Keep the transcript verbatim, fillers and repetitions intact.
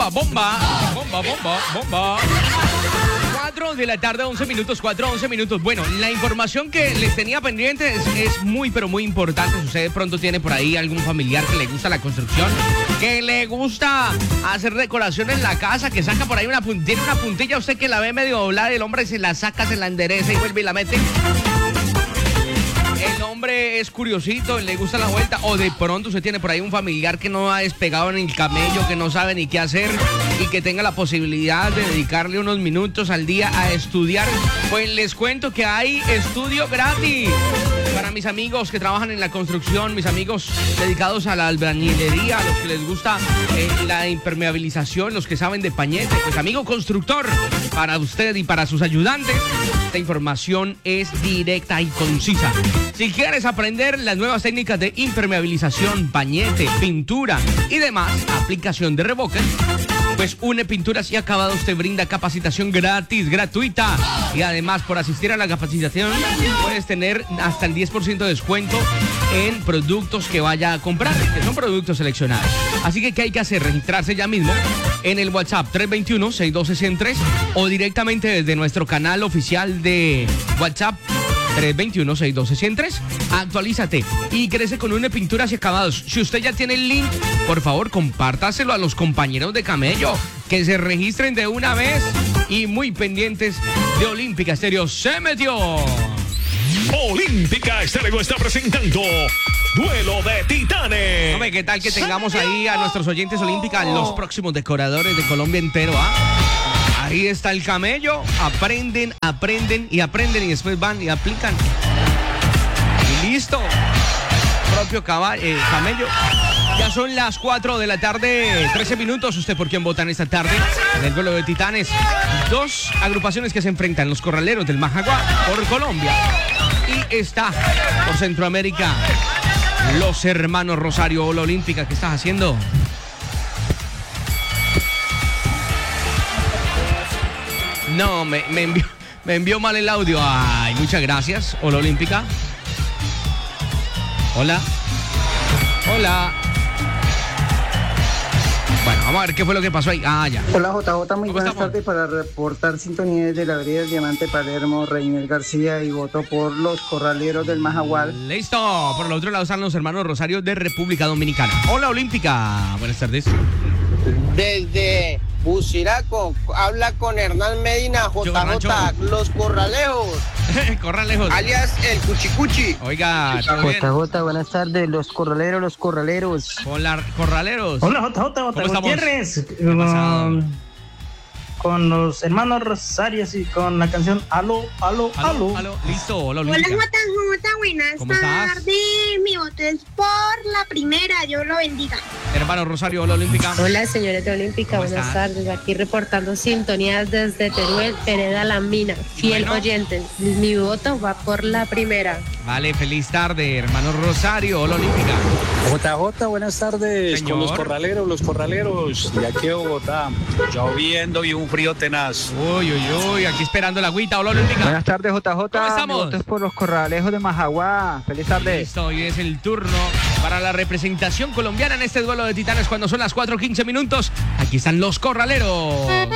bomba, bomba, bomba, bomba, bomba. cuatro de la tarde, once minutos, cuatro, once minutos. Bueno, la información que les tenía pendiente es, es muy, pero muy importante. Si usted de pronto tiene por ahí algún familiar que le gusta la construcción, que le gusta hacer decoración en la casa, que saca por ahí una puntilla, tiene una puntilla, usted que la ve medio doblada, el hombre se la saca, se la endereza y vuelve y la mete. El hombre es curiosito, le gusta la vuelta, o de pronto usted tiene por ahí un familiar que no ha despegado en el camello, que no sabe ni qué hacer y que tenga la posibilidad de dedicarle unos minutos al día a estudiar. Pues les cuento que hay estudio gratis para mis amigos que trabajan en la construcción, mis amigos dedicados a la albañilería, a los que les gusta eh, la impermeabilización, los que saben de pañete. Pues amigo constructor, para usted y para sus ayudantes, esta información es directa y concisa. Si quieres aprender las nuevas técnicas de impermeabilización, pañete, pintura y demás, aplicación de revoques, pues Une Pinturas y Acabados te brinda capacitación gratis, gratuita. Y además, por asistir a la capacitación, puedes tener hasta el diez por ciento de descuento en productos que vaya a comprar, que son productos seleccionados. Así que, ¿qué hay que hacer? Registrarse ya mismo en el WhatsApp tres dos uno, seis uno dos, uno cero tres o directamente desde nuestro canal oficial de WhatsApp tres dos uno, seis uno dos, uno cero tres. Actualízate y crece con Une Pinturas y Acabados. Si usted ya tiene el link, por favor, compártaselo a los compañeros de camello, que se registren de una vez y muy pendientes de Olímpica Estéreo. ¡Se metió! Olímpica Estéreo está presentando Duelo de Titanes. Hombre, ¿qué tal que tengamos ahí a nuestros oyentes Olímpica, los próximos decoradores de Colombia entero, ah? Ahí está el camello, aprenden, aprenden y aprenden y después van y aplican. Y listo. Propio caballo, eh, camello. Ya son las cuatro de la tarde, trece minutos. ¿Usted por quién votan esta tarde? En el Duelo de Titanes. Dos agrupaciones que se enfrentan, los Corraleros del Majagua por Colombia. Y está por Centroamérica, los hermanos Rosario. Hola Olímpica, ¿qué estás haciendo? No, me, me, envió, me envió mal el audio. Ay, muchas gracias. Hola Olímpica. Hola. Hola. Bueno, vamos a ver qué fue lo que pasó ahí. Ah, ya. Hola J J, muy buenas estamos? tardes. Para reportar sintonía desde la avenida Diamante Palermo, Reinel García, y voto por los Corraleros del Majagual. Listo. Por el otro lado están los hermanos Rosario de República Dominicana. Hola Olímpica. Buenas tardes. Desde Buciraco, habla con Hernán Medina, J J, los Corralejos, Corralejos, alias el Cuchicuchi. Oiga, ¿todo bien? J J, buenas tardes, los Corraleros, los Corraleros. Con la Corraleros. Hola J J, J ¿Cómo Gutiérrez, ¿Qué ha pasado? con, con los hermanos Rosarios y con la canción Aló, Aló, Aló. Aló, aló. Listo, hola Hola Olímpica. J J, buenas ¿Cómo estás? tardes. Mi voto es por la primera, Dios lo bendiga. Hermano Rosario, hola Olímpica. Hola, señorita Olímpica, ¿Cómo buenas están? tardes. Aquí reportando sintonías desde Teruel, Pereda La Mina. Fiel Bueno. oyente. Mi voto va por la primera. Vale, feliz tarde, hermano Rosario, hola Olímpica. J J, buenas tardes, Señor. con los corraleros, los corraleros, de aquí a Bogotá, lloviendo y un frío tenaz. Uy, uy, uy, aquí esperando la agüita, hola Olímpica. Buenas tardes, J J. ¿Cómo estamos? Mi voto es por los Corralejos de Majaguá. Feliz tarde. Listo, hoy es el turno para la representación colombiana en este Duelo de Titanes cuando son las cuatro quince minutos. Aquí están los Corraleros.